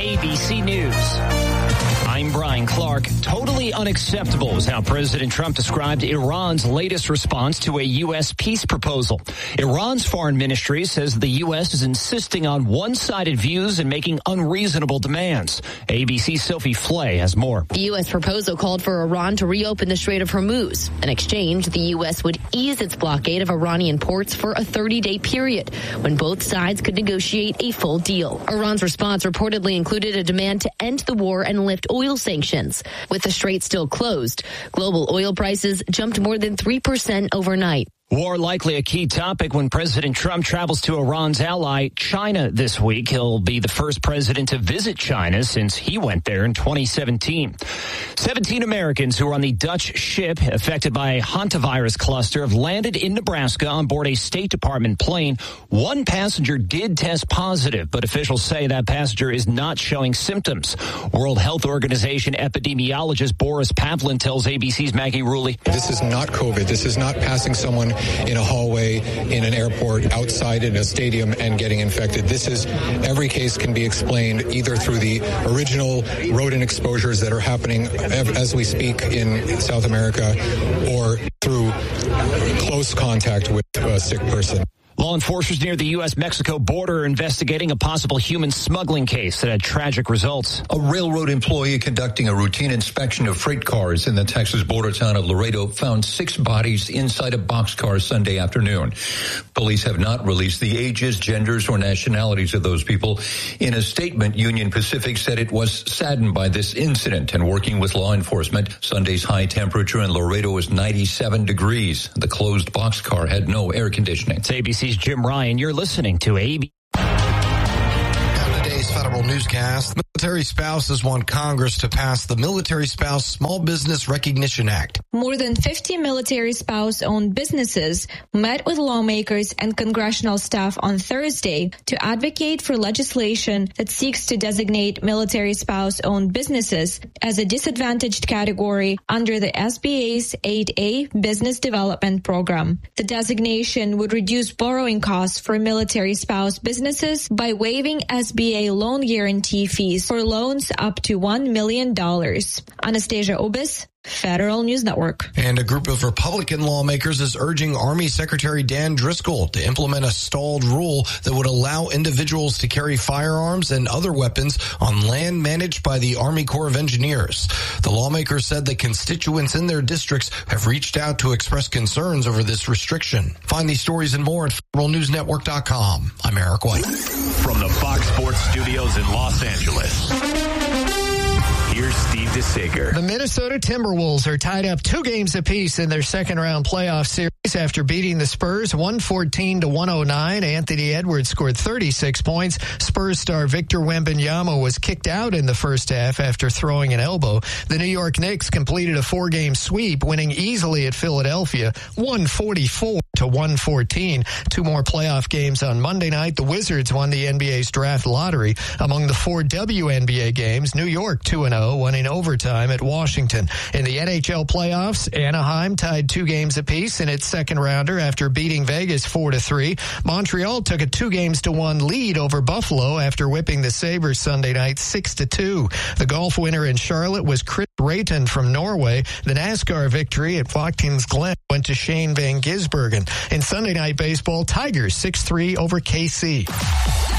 ABC News. I'm Brian Clark. Totally unacceptable is how President Trump described Iran's latest response to a U.S. peace proposal. Iran's foreign ministry says the U.S. is insisting on one-sided views and making unreasonable demands. ABC's Sophie Flay has more. The U.S. proposal called for Iran to reopen the Strait of Hormuz. In exchange, the U.S. would ease its blockade of Iranian ports for a 30-day period when both sides could negotiate a full deal. Iran's response reportedly included a demand to end the war and lift oil sanctions. With the strait still closed, global oil prices jumped more than 3% overnight. War likely a key topic when President Trump travels to Iran's ally, China, this week. He'll be the first president to visit China since he went there in 2017. 17 Americans who were on the Dutch ship affected by a hantavirus cluster have landed in Nebraska on board a State Department plane. One passenger did test positive, but officials say that passenger is not showing symptoms. World Health Organization epidemiologist Boris Pavlin tells ABC's Maggie Rulli. This is not COVID. This is not passing someone in a hallway, in an airport, outside in a stadium and getting infected. This is, every case can be explained either through the original rodent exposures that are happening as we speak in South America or through close contact with a sick person. Law enforcers near the U.S.-Mexico border are investigating a possible human smuggling case that had tragic results. A railroad employee conducting a routine inspection of freight cars in the Texas border town of Laredo found 6 bodies inside a boxcar Sunday afternoon. Police have not released the ages, genders, or nationalities of those people. In a statement, Union Pacific said it was saddened by this incident and working with law enforcement. Sunday's high temperature in Laredo was 97 degrees. The closed boxcar had no air conditioning. It's ABC's Jim Ryan. You're listening to ABC. Today's federal newscast. Military spouses want Congress to pass the Military Spouse Small Business Recognition Act. More than 50 military spouse-owned businesses met with lawmakers and congressional staff on Thursday to advocate for legislation that seeks to designate military spouse-owned businesses as a disadvantaged category under the SBA's 8A Business Development Program. The designation would reduce borrowing costs for military spouse businesses by waiving SBA loan guarantee fees for loans up to $1 million. Anastasia Obis, Federal News Network. And a group of Republican lawmakers is urging Army Secretary Dan Driscoll to implement a stalled rule that would allow individuals to carry firearms and other weapons on land managed by the Army Corps of Engineers. The lawmakers said that constituents in their districts have reached out to express concerns over this restriction. Find these stories and more at federalnewsnetwork.com. I'm Eric White. From the Fox Sports Studios in Los Angeles, here's Steve DeSager. The Minnesota Timberwolves are tied up 2 games apiece in their second-round playoff series after beating the Spurs 114-109. Anthony Edwards scored 36 points. Spurs star Victor Wembanyama was kicked out in the first half after throwing an elbow. The New York Knicks completed a 4-game sweep, winning easily at Philadelphia 144-114. 2 more playoff games on Monday night. The Wizards won the NBA's draft lottery. Among the 4 WNBA games, New York 2-0. Won in overtime at Washington. In the NHL playoffs, Anaheim tied 2 games apiece in its second rounder after beating Vegas 4-3. Montreal took a 2-1 lead over Buffalo after whipping the Sabres Sunday night 6-2. The golf winner in Charlotte was Chris Rayton from Norway. The NASCAR victory at Watkins Glen went to Shane Van Gisbergen. In Sunday night baseball, Tigers 6-3 over KC.